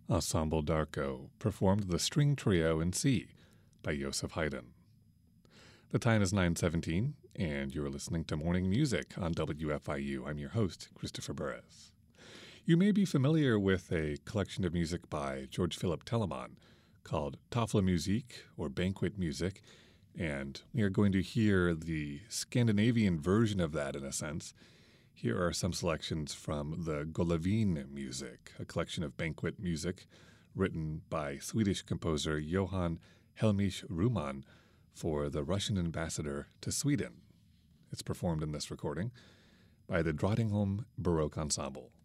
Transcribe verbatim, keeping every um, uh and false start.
Ensemble Darko performed the String Trio in C by Joseph Haydn. The time is nine seventeen, and you're listening to Morning Music on W F I U. I'm your host, Christopher Burris. You may be familiar with a collection of music by George Philip Telemann called Tafelmusik, or Banquet Music, and we are going to hear the Scandinavian version of that in a sense. Here are some selections from the Golavin Music, a collection of banquet music written by Swedish composer Johan Helmich Ruhmann for the Russian ambassador to Sweden. It's performed in this recording by the Drottningholm Baroque Ensemble.